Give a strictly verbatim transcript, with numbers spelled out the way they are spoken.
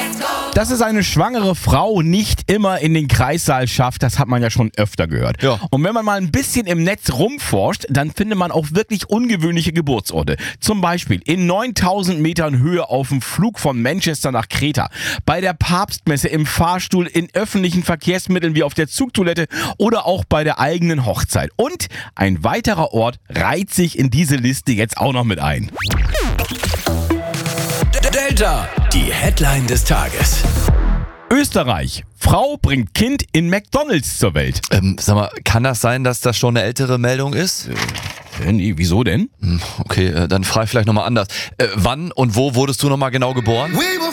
Dass es eine schwangere Frau nicht immer in den Kreissaal schafft, das hat man ja schon öfter gehört. Ja. Und wenn man mal ein bisschen im Netz rumforscht, dann findet man auch wirklich ungewöhnliche Geburtsorte. Zum Beispiel in neuntausend Metern Höhe auf dem Flug von Manchester nach Kreta, bei der Papstmesse im Fahrstuhl, in öffentlichen Verkehrsmitteln wie auf der Zugtoilette oder auch bei der eigenen Hochzeit. Und ein weiterer Ort reiht sich in diese Liste jetzt auch noch mit ein. Delta, die Headline des Tages. Österreich. Frau bringt Kind in McDonald's zur Welt. Ähm, sag mal, kann das sein, dass das schon eine ältere Meldung ist? Äh, nee, wieso denn? Hm, Okay, äh, dann frage ich vielleicht nochmal anders. Äh, wann und wo wurdest du nochmal genau geboren?